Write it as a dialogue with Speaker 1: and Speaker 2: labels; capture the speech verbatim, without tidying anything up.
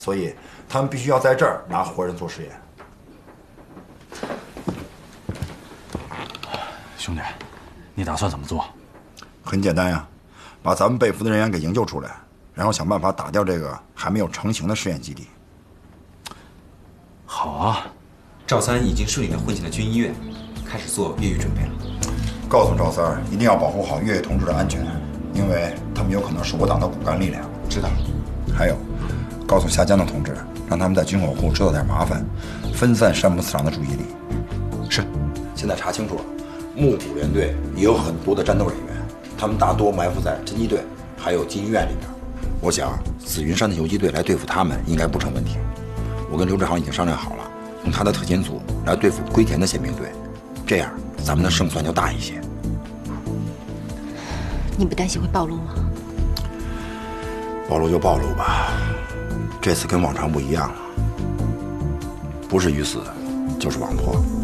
Speaker 1: 所以他们必须要在这儿拿活人做实验。
Speaker 2: 兄弟，你打算怎么做？
Speaker 1: 很简单呀，把咱们被俘的人员给营救出来，然后想办法打掉这个还没有成型的试验基地。
Speaker 2: 好啊，
Speaker 3: 赵三已经顺利地混进了军医院，开始做越狱准备了。
Speaker 1: 告诉赵三儿，一定要保护好越狱同志的安全，因为他们有可能是我党的骨干力量。
Speaker 3: 知道。
Speaker 1: 还有，告诉下江的同志，让他们在军口户制造点麻烦，分散山姆次长的注意力。
Speaker 3: 是。
Speaker 1: 现在查清楚了，木谷联队也有很多的战斗人员，他们大多埋伏在侦缉队还有军医院里边。我想紫云山的游击队来对付他们应该不成问题。我跟刘志航已经商量好了，用他的特遣组来对付龟田的宪兵队，这样咱们的胜算就大一些。
Speaker 4: 你不担心会暴露吗？
Speaker 1: 暴露就暴露吧，这次跟往常不一样了，不是鱼死就是网破。